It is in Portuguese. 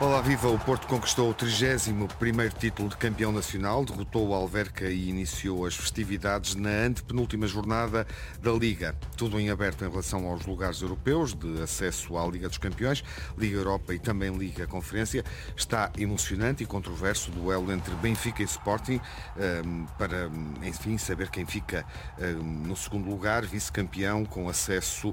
Olá, viva! O Porto conquistou o 31º título de campeão nacional, derrotou o Alverca e iniciou as festividades na antepenúltima jornada da Liga. Tudo em aberto em relação aos lugares europeus de acesso à Liga dos Campeões, Liga Europa e também Liga Conferência. Está emocionante e controverso o duelo entre Benfica e Sporting para, enfim, saber quem fica no segundo lugar, vice-campeão, com acesso